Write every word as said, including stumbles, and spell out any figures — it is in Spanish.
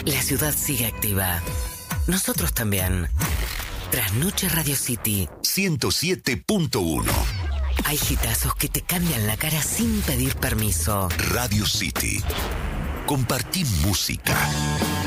La ciudad sigue activa. Nosotros también. Trasnoche Radio City ciento siete punto uno. Hay hitazos que te cambian la cara sin pedir permiso. Radio City. Compartí música.